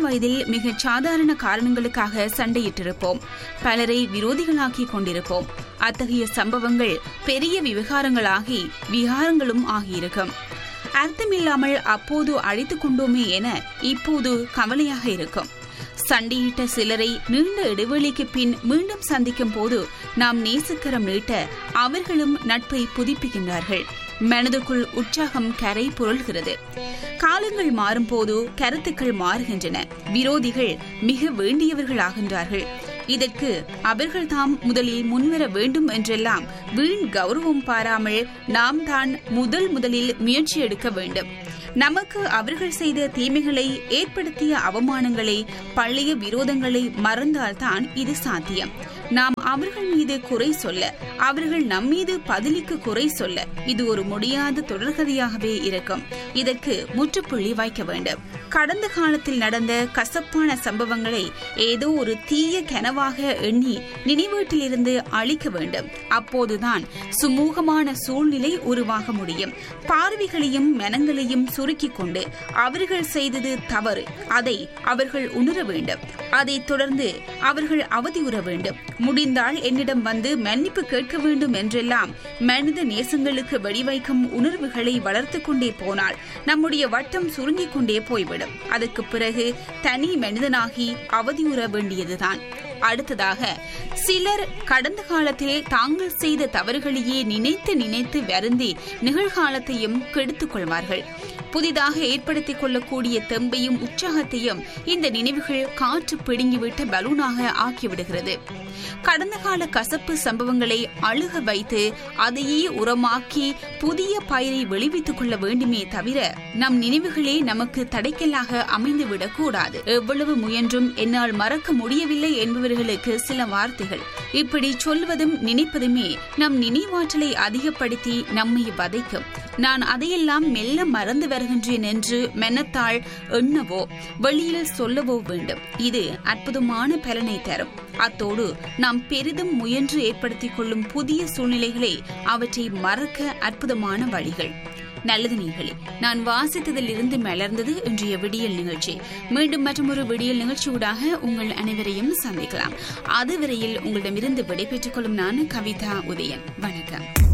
வயதில் மிகச் சாதாரண காரணங்களுக்காக சண்டையிட்டிருப்போம். பலரை விரோதிகளாக்கிக் கொண்டிருப்போம். அத்தகைய சம்பவங்கள் பெரிய விவகாரங்களாகி விகாரங்களும் ஆகியிருக்கும். அர்த்தமில்லாமல் அப்போது அழைத்துக் கொண்டோமே என இப்போது கவலையாக இருக்கும். சண்டையிட்ட சிலரை நீண்ட இடைவெளிக்கு பின் மீண்டும் சந்திக்கும் போது நாம் நேசக்கரம் நீட்ட அவர்களும் நட்பை புதுப்பிக்கின்றார்கள். மனதுக்குள் உற்சாகம் கரை புரள்கிறது. காலங்கள் மாறும்போது கருத்துக்கள் மாறுகின்றன. விரோதிகள் மிக வேண்டியவர்களாகின்றார்கள். இதற்கு அவர்கள் தாம் முதலில் முன்வர வேண்டும் என்றெல்லாம் வீண் கௌரவம் பாராமல் நாம் தான் முதலில் முயற்சி எடுக்க வேண்டும். நமக்கு அவர்கள் செய்த தீமைகளை, ஏற்படுத்திய அவமானங்களை, பழைய விரோதங்களை மறந்தால்தான் இது சாத்தியம். நாம் அவர்கள் மீது குறை சொல்ல, அவர்கள் நம்மீது பதிலுக்கு குறை சொல்ல இது ஒரு முடியாத தொடர்கதையாகவே இருக்கும். இதற்கு முற்றுப்புள்ளி வைக்க வேண்டும். கடந்த காலத்தில் நடந்த கசப்பான சம்பவங்களை ஏதோ ஒரு தீய கனவாக எண்ணி நினைவீட்டிலிருந்து அழிக்க வேண்டும். அப்போதுதான் சுமூகமான சூழ்நிலை உருவாக முடியும். பார்வைகளையும் மனங்களையும் சுருக்கிக் கொண்டு அவர்கள் செய்தது தவறு, அதை அவர்கள் உணர வேண்டும். அதைத் தொடர்ந்து அவர்கள் அவதியுற வேண்டும். முடிந்தால் என்னிடம் வந்து மன்னிப்பு கேட்க வேண்டும் என்றெல்லாம் மனித நேசங்களுக்கு வழிவைக்கும் உணர்வுகளை வளர்த்து கொண்டே போனால் நம்முடைய வட்டம் சுருங்கிக் கொண்டே போய்விடும். அதற்கு பிறகு தனி மனிதனாகி அவதியுற வேண்டியதுதான். அடுத்ததாக, சிலர் கடந்த காலத்தில் தாங்கள் செய்த தவறுகளையே நினைத்து வருந்தி நிகழ்காலத்தையும் கெடுத்துக் கொள்வார்கள். புதிதாக ஏற்படுத்திக் கொள்ளக்கூடிய தெம்பையும் உற்சாகத்தையும் இந்த நினைவுகள் காற்று பிடுங்கிவிட்ட பலூனாக ஆக்கிவிடுகிறது. கடந்த கால கசப்பு சம்பவங்களை அழுக வைத்து அதையே உரமாக்கி புதிய பயிரை விளைவித்துக் கொள்ள வேண்டுமே தவிர நம் நினைவுகளே நமக்கு தடைக்கல்லாக அமைந்துவிடக் கூடாது. எவ்வளவு முயன்றும் என்னால் மறக்க முடியவில்லை என்பவர்களுக்கு சில வார்த்தைகள். இப்படி சொல்வதும் நினைப்பதுமே நம் நினைவாற்றலை அதிகப்படுத்தி நம்மை வதைக்கும். நான் அதையெல்லாம் மெல்ல மறந்து வருகின்றேன் என்று மெனத்தால் எண்ணவோ வெளியில் சொல்லவோ வேண்டும். இது அற்புதமான பலனை தரும். அத்தோடு நாம் பெரிதும் முயன்று ஏற்படுத்திக் கொள்ளும் புதிய சூழ்நிலைகளை அவற்றை மறக்க அற்புதமான வழிகள். நல்லது நேயர்களே, நான் வாசித்ததில் இருந்து மலர்ந்தது இன்றைய விடியல் நிகழ்ச்சி. மீண்டும் மற்றொரு விடியல் நிகழ்ச்சியூடாக உங்கள் அனைவரையும் சந்திக்கலாம். அதுவரையில் உங்களிடமிருந்து விடைபெற்றுக் கொள்ளும் நான் கவிதா உதயன். வணக்கம்.